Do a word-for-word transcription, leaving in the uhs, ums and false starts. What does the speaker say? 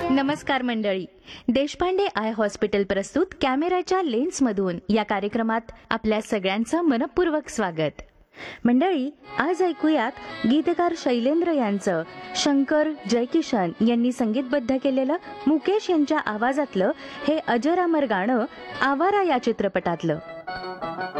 नमस्कार मंडळी. Deshpande I hospital प्रस्तुत कॅमेऱ्याच्या लेन्समधून या कार्यक्रमात आपल्या सगळ्यांचं मनपूर्वक स्वागत. मंडळी, आज ऐकूयात गीतकार शैलेंद्र यांचं शंकर जयकिशन यांनी संगीतबद्ध केलेलं मुकेश यांच्या आवाजातलं हे अजरामर गाणं आवारा या चित्रपटातलं.